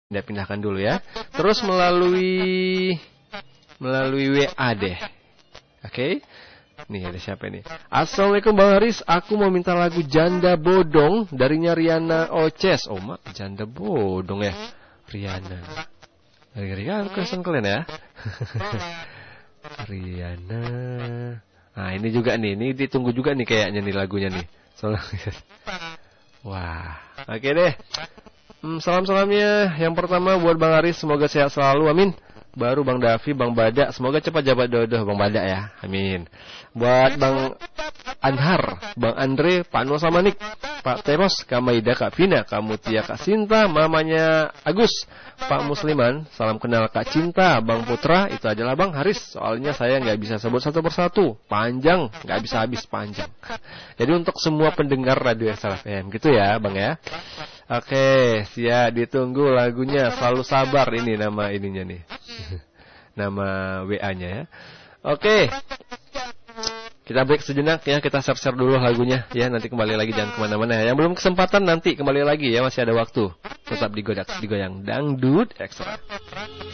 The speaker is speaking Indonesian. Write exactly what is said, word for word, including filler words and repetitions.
Saya pindahkan dulu ya. Terus melalui melalui W A deh. Oke. Okay. Nih ada siapa nih? Assalamualaikum Bang Haris, aku mau minta lagu Janda Bodong dari Riana Oces. Oh mak, Janda Bodong ya, Riana. Ngeri-ngeri kan kesen kalian ya. Riana. Nah ini juga nih, ini ditunggu juga nih kayaknya nih lagunya nih. Soalnya, wah, oke okay deh. Hmm, salam-salamnya yang pertama buat Bang Haris, semoga sehat selalu, amin. Baru Bang Davi, Bang Bada, semoga cepat jabat jodoh Bang Bada ya, amin. Buat Bang Anhar, Bang Andre, Pak Nur Samanik, Pak Teros, Kak Maida, Kak Vina, Kak Mutia, Kak Sinta, mamanya Agus, Pak Musliman, salam kenal Kak Cinta, Bang Putra, itu adalah Bang Haris. Soalnya saya nggak bisa sebut satu persatu, panjang, nggak bisa habis panjang. Jadi untuk semua pendengar Radio S R F M, gitu ya Bang ya. Oke, siap, ditunggu lagunya. Selalu sabar, ini nama ininya nih. Nama W A-nya ya. Oke. Kita break sejenak ya, kita share-share dulu lagunya ya, nanti kembali lagi, jangan kemana-mana ya. Yang belum kesempatan nanti kembali lagi ya, masih ada waktu. Tetap digodak, digoyang dangdut ekstra.